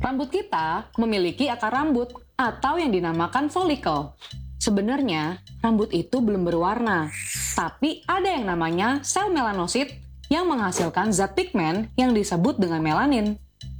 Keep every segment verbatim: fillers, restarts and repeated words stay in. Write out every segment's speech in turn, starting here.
Rambut kita memiliki akar rambut atau yang dinamakan folikel. Sebenarnya, rambut itu belum berwarna, tapi ada yang namanya sel melanosit yang menghasilkan zat pigmen yang disebut dengan melanin.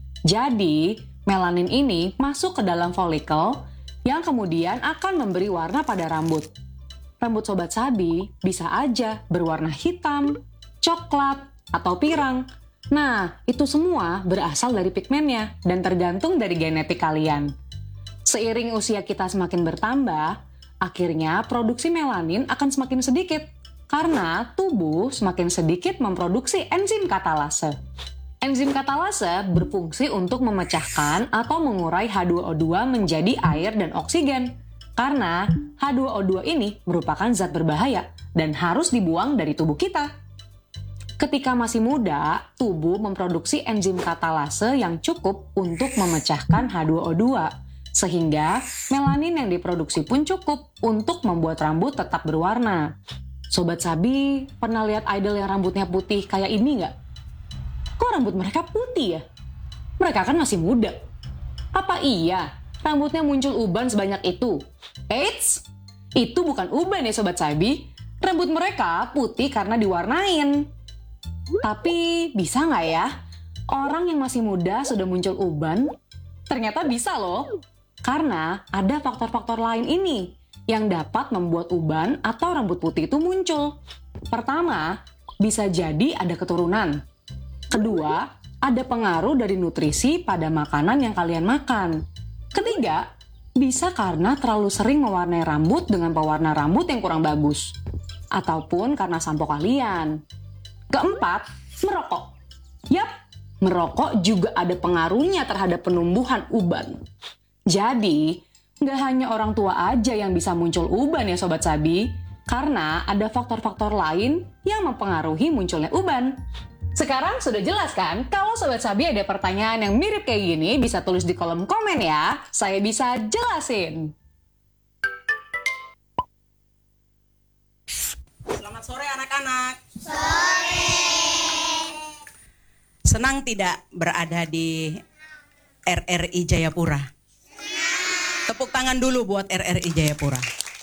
Jadi, melanin ini masuk ke dalam folikel yang kemudian akan memberi warna pada rambut. Rambut Sobat Sabi bisa aja berwarna hitam, coklat, atau pirang. Nah, itu semua berasal dari pigmennya dan tergantung dari genetik kalian. Seiring usia kita semakin bertambah, akhirnya produksi melanin akan semakin sedikit karena tubuh semakin sedikit memproduksi enzim katalase. Enzim katalase berfungsi untuk memecahkan atau mengurai H dua O dua menjadi air dan oksigen. Karena H dua O dua ini merupakan zat berbahaya dan harus dibuang dari tubuh kita. Ketika masih muda, tubuh memproduksi enzim katalase yang cukup untuk memecahkan H dua O dua. Sehingga melanin yang diproduksi pun cukup untuk membuat rambut tetap berwarna. Sobat Sabi, pernah lihat idol yang rambutnya putih kayak ini nggak? Kok rambut mereka putih ya? Mereka kan masih muda. Apa iya rambutnya muncul uban sebanyak itu? Eits, itu bukan uban ya Sobat Sabi. Rambut mereka putih karena diwarnain. Tapi bisa nggak ya? Orang yang masih muda sudah muncul uban? Ternyata bisa loh. Karena ada faktor-faktor lain ini yang dapat membuat uban atau rambut putih itu muncul. Pertama, bisa jadi ada keturunan. Kedua, ada pengaruh dari nutrisi pada makanan yang kalian makan. Ketiga, bisa karena terlalu sering mewarnai rambut dengan pewarna rambut yang kurang bagus. Ataupun karena sampo kalian. Keempat, merokok. Yap, merokok juga ada pengaruhnya terhadap penumbuhan uban. Jadi, nggak hanya orang tua aja yang bisa muncul uban ya Sobat Sabi, karena ada faktor-faktor lain yang mempengaruhi munculnya uban. Sekarang sudah jelas kan? Kalau Sobat Sabi ada pertanyaan yang mirip kayak gini, bisa tulis di kolom komen ya. Saya bisa jelasin. Selamat sore anak-anak. Sore. Senang tidak berada di R R I Jayapura? Senang. Tepuk tangan dulu buat R R I Jayapura.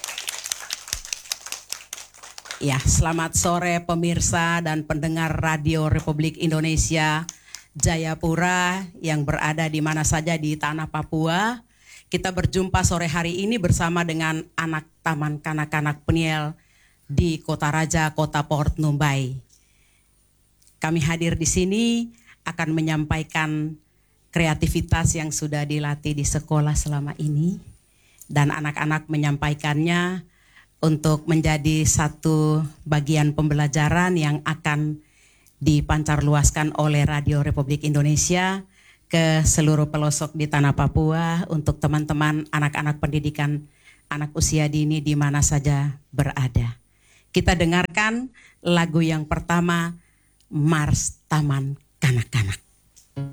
Ya, selamat sore pemirsa dan pendengar Radio Republik Indonesia Jayapura yang berada di mana saja di tanah Papua. Kita berjumpa sore hari ini bersama dengan anak Taman Kanak-Kanak Peniel di Kota Raja, Kota Port Numbai. Kami hadir di sini akan menyampaikan kreativitas yang sudah dilatih di sekolah selama ini. Dan anak-anak menyampaikannya untuk menjadi satu bagian pembelajaran yang akan dipancarluaskan oleh Radio Republik Indonesia ke seluruh pelosok di tanah Papua untuk teman-teman anak-anak pendidikan anak usia dini di mana saja berada. Kita dengarkan lagu yang pertama, Mars Taman Kanak-Kanak.